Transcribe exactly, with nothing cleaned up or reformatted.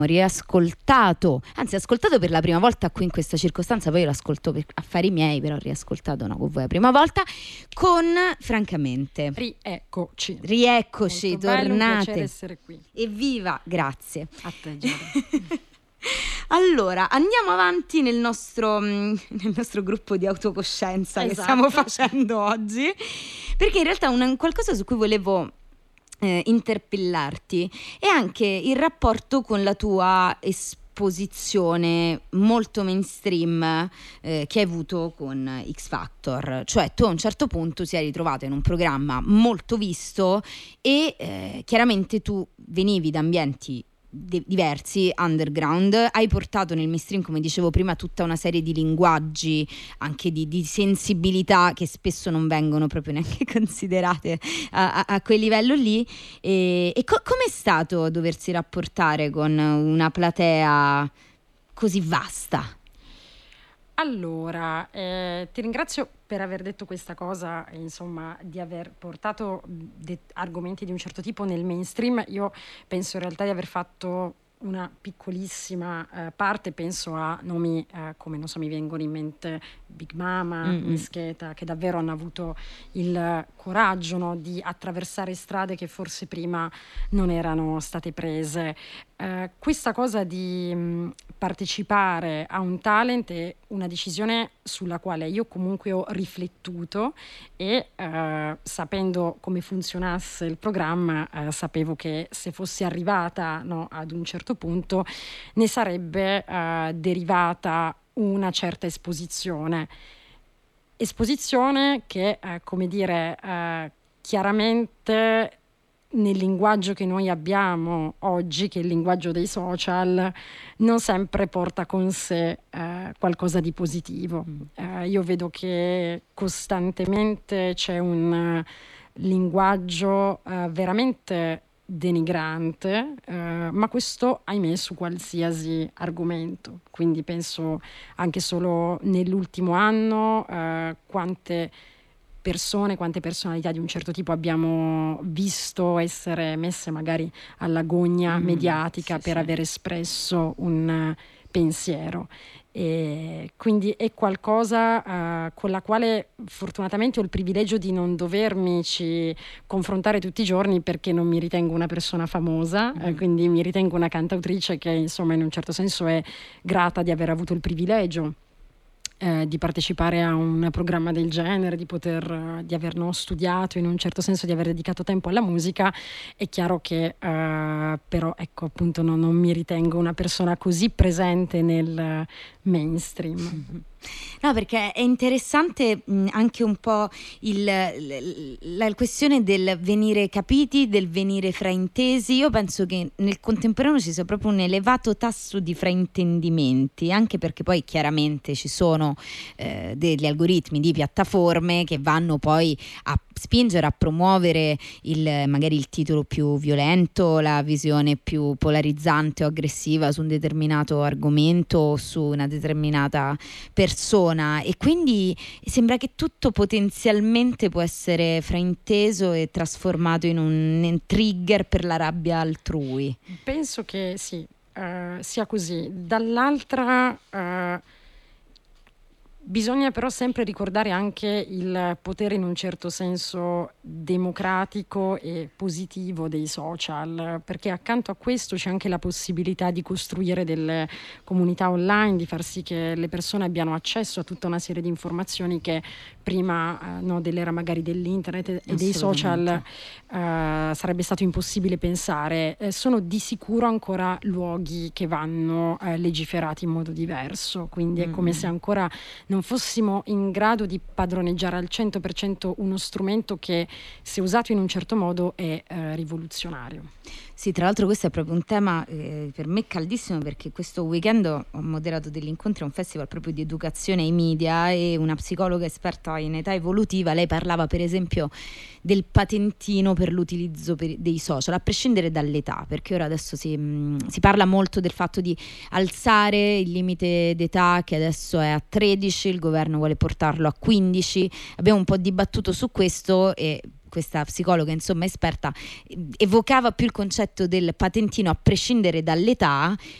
riascoltato, anzi ascoltato per la prima volta qui in questa circostanza, poi io l'ascolto per affari miei, però ho riascoltato no, con voi la prima volta, con Francamente. Rieccoci. Rieccoci, molto tornate. Bello, un piacere essere qui. Evviva, grazie. A te, Giada. Allora, andiamo avanti nel nostro, nel nostro gruppo di autocoscienza, esatto, che stiamo facendo oggi, perché in realtà un qualcosa su cui volevo Eh, interpellarti è anche il rapporto con la tua esposizione molto mainstream eh, che hai avuto con X Factor. Cioè tu a un certo punto ti sei ritrovato in un programma molto visto e eh, chiaramente tu venivi da ambienti De- diversi, underground, hai portato nel mainstream, come dicevo prima, tutta una serie di linguaggi, anche di, di sensibilità che spesso non vengono proprio neanche considerate a, a, a quel livello lì. E, e co- com'è stato doversi rapportare con una platea così vasta? Allora, eh, ti ringrazio per aver detto questa cosa, insomma, di aver portato de- argomenti di un certo tipo nel mainstream. Io penso in realtà di aver fatto una piccolissima eh, parte, penso a nomi eh, come, non so, mi vengono in mente Big Mama, Mm-mm. Mischeta, che davvero hanno avuto il coraggio, no, di attraversare strade che forse prima non erano state prese. Eh, questa cosa di mh, partecipare a un talent è una decisione sulla quale io comunque ho riflettuto e eh, sapendo come funzionasse il programma eh, sapevo che se fossi arrivata, no, ad un certo punto ne sarebbe eh, derivata una certa esposizione esposizione che eh, come dire eh, chiaramente nel linguaggio che noi abbiamo oggi, che è il linguaggio dei social, non sempre porta con sé eh, qualcosa di positivo. Eh, io vedo che costantemente c'è un uh, linguaggio uh, veramente denigrante, eh, ma questo ahimè su qualsiasi argomento. Quindi penso anche solo nell'ultimo anno eh, quante persone, quante personalità di un certo tipo abbiamo visto essere messe magari alla gogna mm, mediatica sì, per sì. aver espresso un pensiero. E quindi è qualcosa uh, con la quale fortunatamente ho il privilegio di non dovermici confrontare tutti i giorni, perché non mi ritengo una persona famosa, mm-hmm. eh, quindi mi ritengo una cantautrice che insomma in un certo senso è grata di aver avuto il privilegio Eh, di partecipare a un programma del genere, di poter, uh, di aver no, studiato, in un certo senso di aver dedicato tempo alla musica. È chiaro che uh, però ecco appunto no, non mi ritengo una persona così presente nel mainstream. Mm-hmm. No, perché è interessante mh, anche un po' il, l, la questione del venire capiti, del venire fraintesi. Io penso che nel contemporaneo ci sia proprio un elevato tasso di fraintendimenti, anche perché poi chiaramente ci sono eh, degli algoritmi di piattaforme che vanno poi a spingere a promuovere il, magari il titolo più violento, la visione più polarizzante o aggressiva su un determinato argomento o su una determinata persona, e quindi sembra che tutto potenzialmente può essere frainteso e trasformato in un in trigger per la rabbia altrui. Penso che sì, uh, sia così. Dall'altra uh, bisogna però sempre ricordare anche il potere in un certo senso democratico e positivo dei social, perché accanto a questo c'è anche la possibilità di costruire delle comunità online, di far sì che le persone abbiano accesso a tutta una serie di informazioni che prima eh, no, dell'era magari dell'internet e dei social eh, sarebbe stato impossibile pensare. Eh, sono di sicuro ancora luoghi che vanno eh, legiferati in modo diverso, quindi mm-hmm. è come se ancora non fossimo in grado di padroneggiare al cento per cento uno strumento che, se usato in un certo modo, è eh, rivoluzionario. Sì, tra l'altro questo è proprio un tema eh, per me caldissimo, perché questo weekend ho moderato degli incontri a un festival proprio di educazione ai media, e una psicologa esperta in età evolutiva, lei parlava per esempio del patentino per l'utilizzo per, dei social, a prescindere dall'età, perché ora adesso si, mh, si parla molto del fatto di alzare il limite d'età, che adesso è a tredici, il governo vuole portarlo a quindici. Abbiamo un po' dibattuto su questo e questa psicologa insomma esperta evocava più il concetto del patentino a prescindere dall'età,